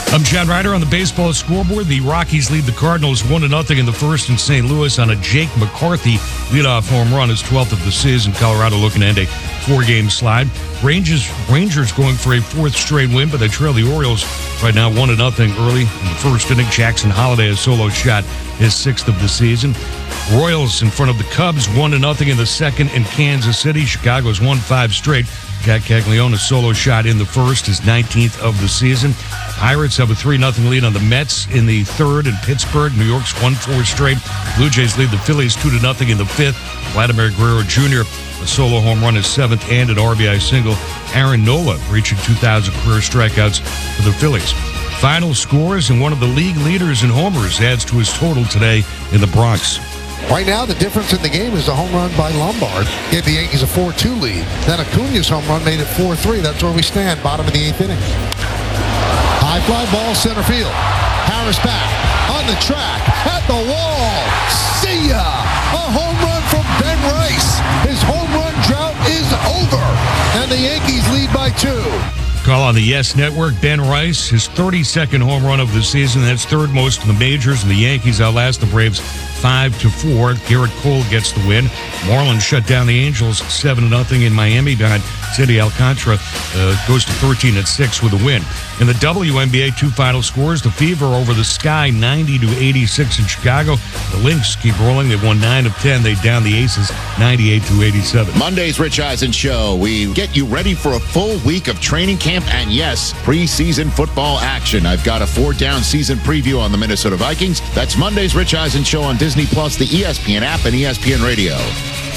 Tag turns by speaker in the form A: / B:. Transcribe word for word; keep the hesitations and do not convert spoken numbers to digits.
A: I'm John Ryder on the baseball scoreboard. The Rockies lead the Cardinals one to nothing in the first in Saint Louis on a Jake McCarthy leadoff home run, his twelfth of the season. Colorado looking to end a four-game slide. Rangers Rangers going for a fourth straight win, but they trail the Orioles right now one to nothing early in the first inning. Jackson Holiday, a solo shot, his sixth of the season. Royals in front of the Cubs one to nothing in the second in Kansas City. Chicago's won five straight. Jack Caglione, a solo shot in the first, his nineteenth of the season. Pirates have a three nothing lead on the Mets in the third in Pittsburgh. New York's won four straight. Blue Jays lead the Phillies two to nothing in the fifth. Vladimir Guerrero Junior, a solo home run, his seventh, and an R B I single. Aaron Nola reaching two thousand career strikeouts for the Phillies. Final scores, and one of the league leaders in homers adds to his total today in the Bronx.
B: Right now, the difference in the game is the home run by Lombard gave the Yankees a four two lead. Then Acuna's home run made it four three. That's where we stand, bottom of the eighth inning. High fly ball, center field. Harris back, on the track, at the wall. See ya! A home run from Ben Rice. His home run drought is over, and the Yankees lead by two.
A: Call on the Yes Network. Ben Rice, his thirty-second home run of the season. That's third most in the majors, and the Yankees outlast the Braves five to four. Garrett Cole gets the win. Marlins shut down the Angels seven to nothing in Miami behind Sandy Alcantara. Uh, goes to thirteen at six with a win. In the W N B A, two final scores. The Fever over the Sky ninety to eighty-six in Chicago. The Lynx keep rolling. They won nine of ten. They down the Aces ninety-eight to eighty-seven.
C: Monday's Rich Eisen Show. We get you ready for a full week of training camp and, yes, preseason football action. I've got a four-down season preview on the Minnesota Vikings. That's Monday's Rich Eisen Show on Disney Plus, the E S P N app, and E S P N Radio.